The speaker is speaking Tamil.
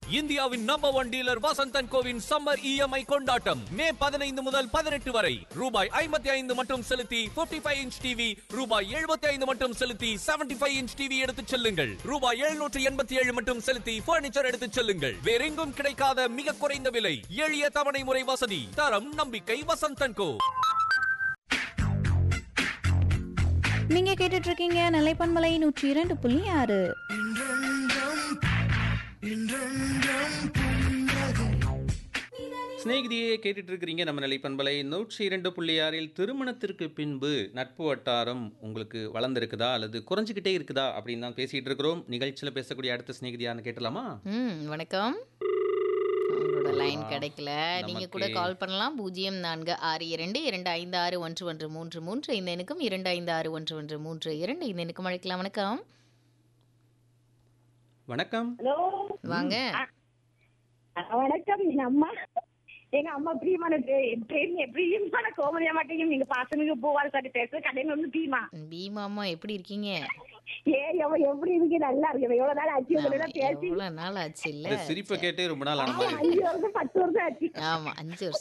இந்தியாவின் number 1 dealer Vasanthan CoWIN summer EMI கொண்டாட்டம் மே 15 முதல் 18 வரை ரூபாய் 55 மட்டும் செலுத்தி 55 இன்ச் டிவி, ரூபாய் 75 மட்டும் செலுத்தி 75 இன்ச் டிவி எடுத்துச் செல்லுங்கள். ரூபாய் 787 மட்டும் செலுத்தி பர்னிச்சர் எடுத்துச் செல்லுங்கள். வேறெங்கும் கிடைக்காத மிக குறைந்த விலை, எளிய தவணை முறை வசதி, தரம் நம்பிக்கை வசந்தன் கோ. நீங்க கேட்டுட்டு இருக்கீங்க நிலைப்பன்மலை 102.6. ஸ்நேகிதியே கேட்டுட்டு இருக்கிறீங்க நம்ம நிலைப்பண்பலை 102.6. திருமணத்திற்கு பின்பு நட்பு வட்டாரம் உங்களுக்கு வளர்ந்துருக்குதா அல்லது குறைஞ்சிக்கிட்டே இருக்குதா அப்படின்னு தான் பேசிட்டு இருக்கிறோம். நிகழ்ச்சியில் பேசக்கூடிய அடுத்த ஸ்நேகிதியான்னு கேட்டலாமா? வணக்கம். உங்களோட லைன் கிடைக்கல. நீங்க கூட கால் பண்ணலாம். 0462256113 இந்த எண்ணுக்கும் 256113 இந்த எண்ணுக்கும் அழைக்கலாம். வணக்கம். வணக்கம். வாங்க. வணக்கம். எங்க அம்மா பிரியமான பிரியமான கோமதியா மாட்டேங்க. நீங்க பாசமிகு பூவால் சாட்டி பேசுற கடையில வந்து பீமா பீமாமா எப்படி இருக்கீங்க? எப்படி இருக்கு? நல்லா இருக்கு. எவ்வளவு நாள் ஆச்சு பேசி? எவ்வளவு நாள் ஆச்சு இல்ல? சிரிப்பை கேட்டு ரொம்ப நாள் ஆன மாதிரி. 5 வருஷம் 10 வருஷம் ஆச்சு. ஆமா 5 வருஷம்